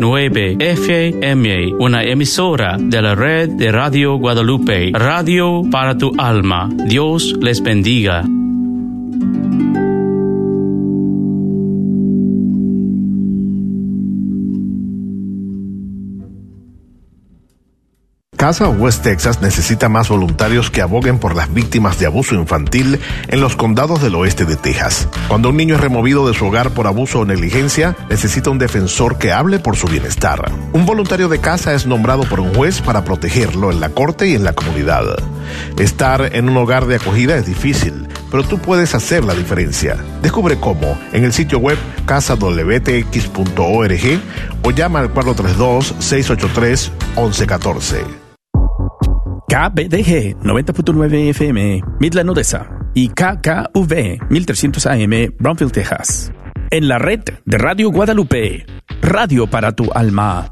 89.9 FM, una emisora de la red de Radio Guadalupe, Radio para tu alma. Dios les bendiga. Casa West Texas necesita más voluntarios que aboguen por las víctimas de abuso infantil en los condados del oeste de Texas. Cuando un niño es removido de su hogar por abuso o negligencia, necesita un defensor que hable por su bienestar. Un voluntario de casa es nombrado por un juez para protegerlo en la corte y en la comunidad. Estar en un hogar de acogida es difícil, pero tú puedes hacer la diferencia. Descubre cómo en el sitio web casadwtx.org o llama al 432-683-1114. KBDG 90.9 FM, Midland, Odessa, y KKV 1300 AM, Brownsville, Texas. En la red de Radio Guadalupe, Radio para tu alma.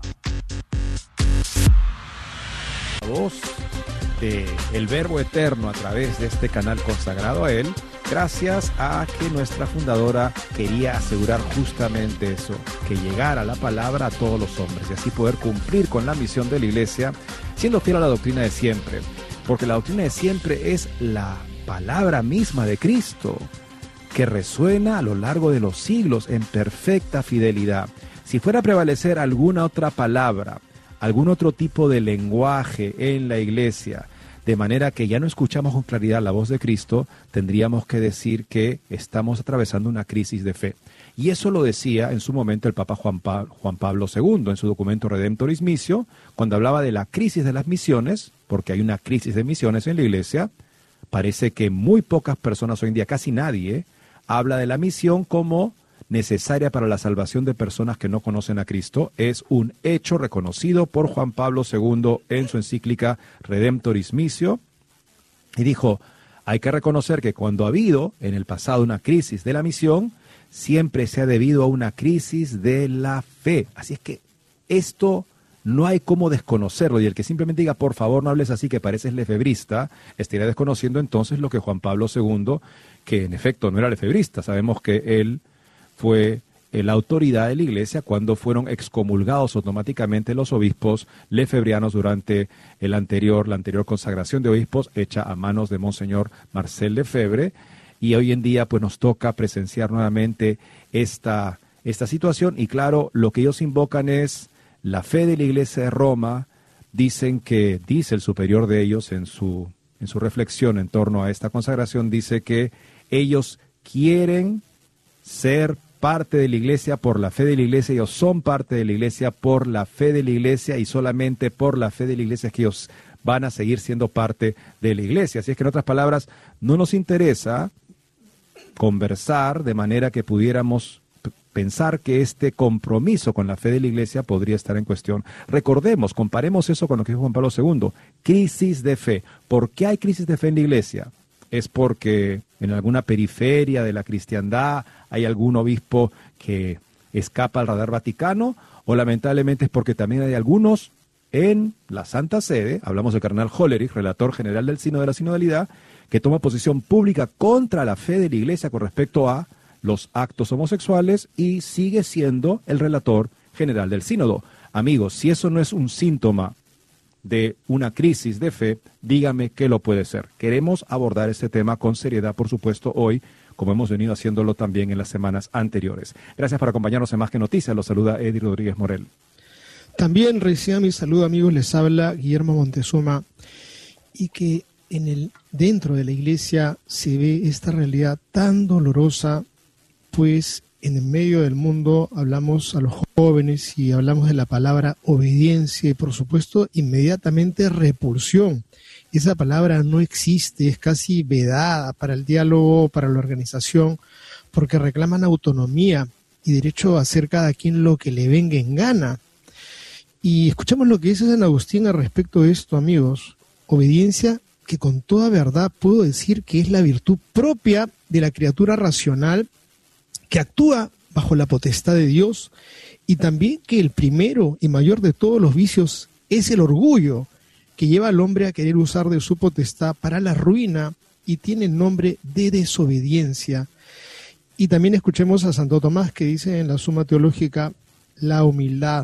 La voz de el Verbo Eterno a través de este canal consagrado a Él, gracias a que nuestra fundadora quería asegurar justamente eso, que llegara la palabra a todos los hombres y así poder cumplir con la misión de la iglesia, siendo fiel a la doctrina de siempre, porque la doctrina de siempre es la palabra misma de Cristo, que resuena a lo largo de los siglos en perfecta fidelidad. Si fuera a prevalecer alguna otra palabra, algún otro tipo de lenguaje en la iglesia, de manera que ya no escuchamos con claridad la voz de Cristo, tendríamos que decir que estamos atravesando una crisis de fe. Y eso lo decía en su momento el Papa Juan Pablo II en su documento Redemptoris Missio, cuando hablaba de la crisis de las misiones, porque hay una crisis de misiones en la iglesia. Parece que muy pocas personas hoy en día, casi nadie, habla de la misión como necesaria para la salvación de personas que no conocen a Cristo. Es un hecho reconocido por Juan Pablo II en su encíclica Redemptoris Missio, y dijo, hay que reconocer que cuando ha habido en el pasado una crisis de la misión, siempre se ha debido a una crisis de la fe. Así es que esto no hay cómo desconocerlo, y el que simplemente diga, por favor, no hables así que pareces lefebrista, estaría desconociendo entonces lo que Juan Pablo II, que en efecto no era lefebrista, sabemos que él fue la autoridad de la iglesia cuando fueron excomulgados automáticamente los obispos lefebrianos durante la anterior consagración de obispos hecha a manos de Monseñor Marcel Lefebvre, y hoy en día pues nos toca presenciar nuevamente esta situación. Y claro, lo que ellos invocan es la fe de la iglesia de Roma. Dicen que, dice el superior de ellos en su reflexión en torno a esta consagración, dice que ellos quieren ser parte de la iglesia por la fe de la iglesia, ellos son parte de la iglesia por la fe de la iglesia, y solamente por la fe de la iglesia es que ellos van a seguir siendo parte de la iglesia. Así es que en otras palabras, no nos interesa conversar de manera que pudiéramos pensar que este compromiso con la fe de la iglesia podría estar en cuestión. Recordemos, comparemos eso con lo que dijo Juan Pablo II, crisis de fe. ¿Por qué hay crisis de fe en la iglesia? ¿Es porque en alguna periferia de la cristiandad hay algún obispo que escapa al radar vaticano? ¿O lamentablemente es porque también hay algunos en la Santa Sede, hablamos del cardenal Hollerich, relator general del Sínodo de la Sinodalidad, que toma posición pública contra la fe de la iglesia con respecto a los actos homosexuales y sigue siendo el relator general del sínodo? Amigos, si eso no es un síntoma de una crisis de fe, dígame qué lo puede ser. Queremos abordar este tema con seriedad, por supuesto, hoy, como hemos venido haciéndolo también en las semanas anteriores. Gracias por acompañarnos en Más que Noticias. Los saluda Eddie Rodríguez Morel. También reciban mi saludo, amigos. Les habla Guillermo Montezuma. Y que dentro de la iglesia se ve esta realidad tan dolorosa, pues en el medio del mundo hablamos a los jóvenes y hablamos de la palabra obediencia y por supuesto inmediatamente repulsión. Esa palabra no existe, es casi vedada para el diálogo, para la organización, porque reclaman autonomía y derecho a hacer cada quien lo que le venga en gana. Y escuchamos lo que dice San Agustín al respecto de esto, amigos. Obediencia que con toda verdad puedo decir que es la virtud propia de la criatura racional que actúa bajo la potestad de Dios, y también que el primero y mayor de todos los vicios es el orgullo, que lleva al hombre a querer usar de su potestad para la ruina y tiene el nombre de desobediencia. Y también escuchemos a Santo Tomás, que dice en la Suma Teológica, la humildad